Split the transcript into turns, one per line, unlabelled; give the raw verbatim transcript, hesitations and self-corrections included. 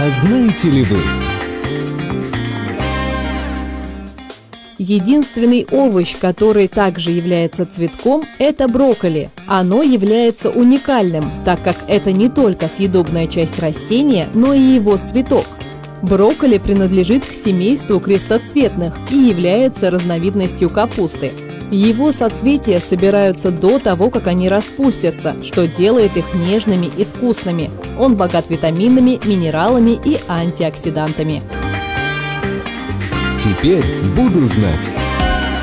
А знаете ли вы?
Единственный овощ, который также является цветком, это брокколи. Оно является уникальным, так как это не только съедобная часть растения, но и его цветок. Брокколи принадлежит к семейству крестоцветных и является разновидностью капусты. Его соцветия собираются до того, как они распустятся, что делает их нежными и вкусными. Он богат витаминами, минералами и антиоксидантами.
Теперь буду знать.